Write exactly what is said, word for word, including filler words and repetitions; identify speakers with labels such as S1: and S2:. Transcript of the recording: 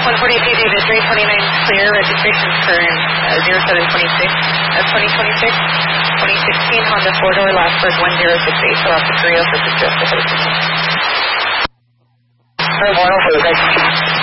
S1: one forty-two David, three twenty-nine clear, registration current uh, zero seven twenty-six, uh, twenty twenty-six, twenty sixteen Honda four-door, last bird one zero six eight, so off the Korea for successful hosting.
S2: one oh four, thank you.